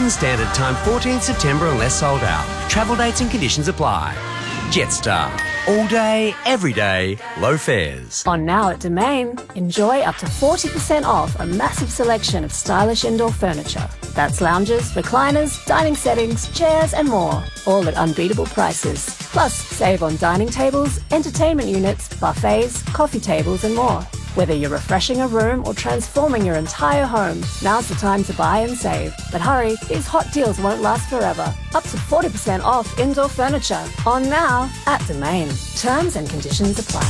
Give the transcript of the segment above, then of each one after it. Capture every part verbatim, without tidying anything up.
Eastern Standard Time, fourteenth September unless sold out. Travel dates and conditions apply. Jetstar. All day, every day, low fares. On Now at Domain, enjoy up to forty percent off a massive selection of stylish indoor furniture. That's lounges, recliners, dining settings, chairs and more. All at unbeatable prices. Plus, save on dining tables, entertainment units, buffets, coffee tables and more. Whether you're refreshing a room or transforming your entire home, now's the time to buy and save. But hurry, these hot deals won't last forever. Up to forty percent off indoor furniture. On Now at Domain. Terms and conditions apply.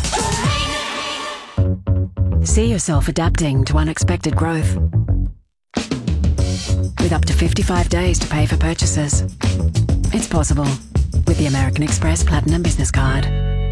See yourself adapting to unexpected growth. With up to fifty-five days to pay for purchases. It's possible with the American Express Platinum Business Card.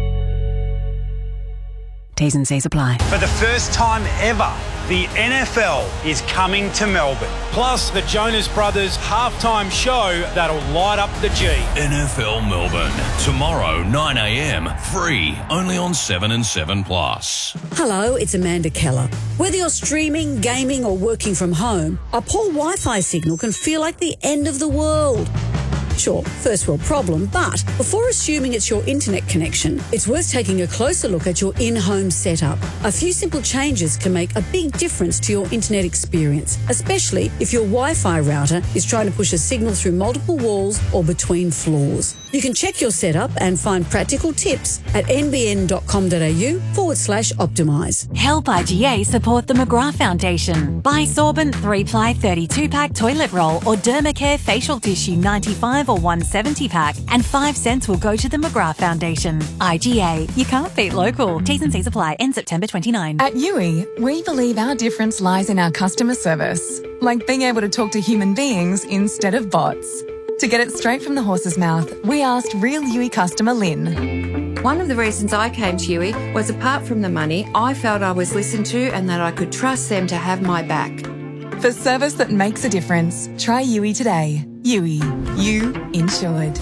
T's and C's apply. For the first time ever, the N F L is coming to Melbourne. Plus, the Jonas Brothers halftime show that'll light up the G. N F L Melbourne, tomorrow, nine a m, free, only on seven and seven plus. Hello, it's Amanda Keller. Whether you're streaming, gaming or working from home, a poor Wi-Fi signal can feel like the end of the world. Sure, first world problem, but before assuming it's your internet connection, it's worth taking a closer look at your in-home setup. A few simple changes can make a big difference to your internet experience, especially if your Wi-Fi router is trying to push a signal through multiple walls or between floors. You can check your setup and find practical tips at nbn.com.au forward slash optimise. Help I G A support the McGrath Foundation. Buy Sorbent three ply thirty-two pack toilet roll or Dermacare facial tissue ninety-five or one seventy pack and five cents will go to the McGrath Foundation. I G A, you can't beat local. T's and C's apply. End September twenty-ninth. At U I, we believe our difference lies in our customer service, like being able to talk to human beings instead of bots. To get it straight from the horse's mouth, we asked real U I customer Lynn. One of the reasons I came to U I was, apart from the money, I felt I was listened to and that I could trust them to have my back. For service that makes a difference, try U I today. U I. You insured.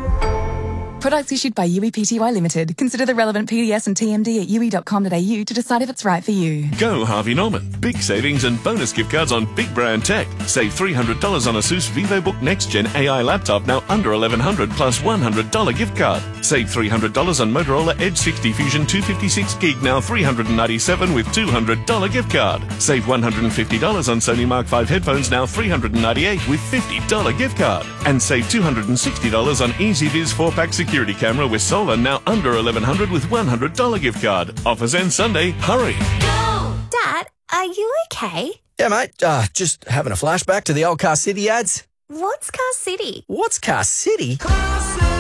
Products issued by U I Pty Limited. Consider the relevant P D S and T M D at u i dot com dot a u to decide if it's right for you. Go Harvey Norman. Big savings and bonus gift cards on big brand tech. Save three hundred dollars on ASUS VivoBook Next Gen A I laptop, now under eleven hundred dollars plus one hundred dollars gift card. Save three hundred dollars on Motorola Edge sixty Fusion two fifty-six gig, now three hundred ninety-seven dollars with two hundred dollars gift card. Save one hundred fifty dollars on Sony Mark five headphones, now three hundred ninety-eight dollars with fifty dollars gift card. And save two hundred sixty dollars on EasyViz four pack security camera with solar, now under eleven hundred dollars with one hundred dollars gift card. Offers end Sunday. Hurry. Dad, are you okay? Yeah, mate. Uh, just having a flashback to the old Car City ads. What's Car City? What's Car City? Car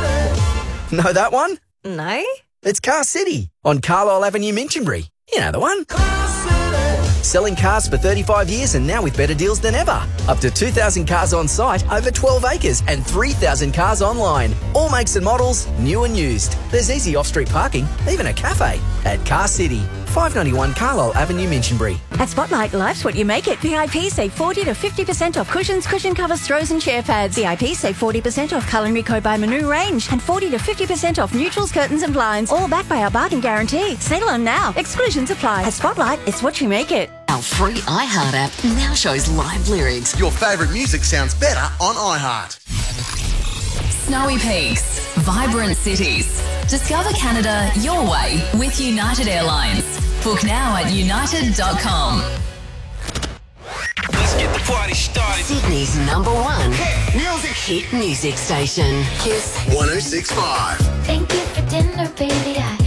City. Know that one? No. It's Car City on Carlisle Avenue, Minchinbury. You know the one. Car City. Selling cars for thirty-five years and now with better deals than ever. Up to two thousand cars on site, over twelve acres and three thousand cars online. All makes and models, new and used. There's easy off-street parking, even a cafe at Car City. five ninety-one Carlisle Avenue, Minchinbury. At Spotlight, life's what you make it. V I P save forty to fifty percent off cushions, cushion covers, throws and chair pads. V I P save forty percent off Culinary Co by Manu range and forty to fifty percent off neutrals, curtains and blinds. All backed by our bargain guarantee. Sail on now. Exclusions apply. At Spotlight, it's what you make it. Our free iHeart app now shows live lyrics. Your favourite music sounds better on iHeart. Snowy peaks, vibrant cities. Discover Canada your way with United Airlines. Book now at united dot com. Let's get the party started. Sydney's number one music hit music station. Kiss one oh six point five. Thank you for dinner, baby. I